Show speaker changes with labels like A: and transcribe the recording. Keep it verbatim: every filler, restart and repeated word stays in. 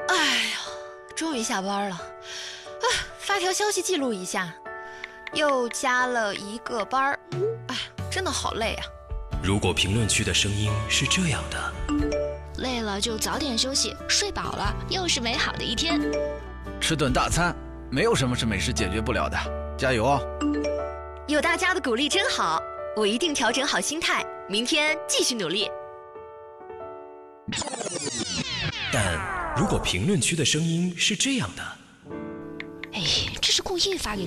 A: 哎呀，终于下班了，啊，发条消息记录一下，又加了一个班儿，哎，真的好累啊。
B: 如果评论区的声音是这样的，
C: 累了就早点休息，睡饱了又是美好的一天。
D: 吃顿大餐，没有什么是美食解决不了的，加油哦！
A: 有大家的鼓励真好，我一定调整好心态，明天继续努力。
B: 但如果评论区的声音是这样的，
C: 哎，这是故意发给